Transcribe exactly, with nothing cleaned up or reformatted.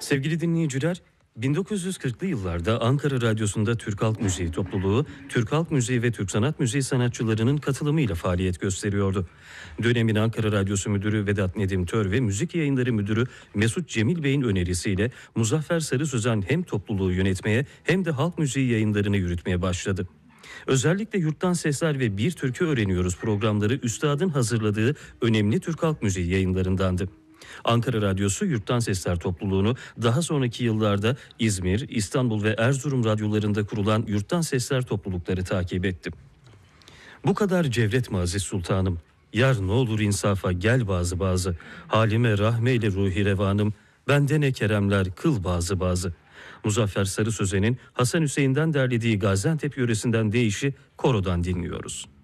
Sevgili dinleyiciler, bin dokuz yüz kırklı yıllarda Ankara Radyosu'nda Türk Halk Müziği topluluğu, Türk Halk Müziği ve Türk Sanat Müziği sanatçılarının katılımıyla faaliyet gösteriyordu. Dönemin Ankara Radyosu Müdürü Vedat Nedim Tör ve Müzik Yayınları Müdürü Mesut Cemil Bey'in önerisiyle Muzaffer Sarı Sözen hem topluluğu yönetmeye hem de halk müziği yayınlarını yürütmeye başladı. Özellikle Yurttan Sesler ve Bir Türkü Öğreniyoruz programları üstadın hazırladığı önemli Türk Halk Müziği yayınlarındandı. Ankara Radyosu Yurttan Sesler topluluğunu daha sonraki yıllarda İzmir, İstanbul ve Erzurum radyolarında kurulan Yurttan Sesler toplulukları takip etti. Bu kadar cevretme Aziz Sultanım, yar ne olur insafa gel bazı bazı, halime rahmeyle ruhi revanım, bende ne keremler kıl bazı bazı. Muzaffer Sarı Sözen'in Hasan Hüseyin'den derlediği Gaziantep yöresinden deyişi korodan dinliyoruz.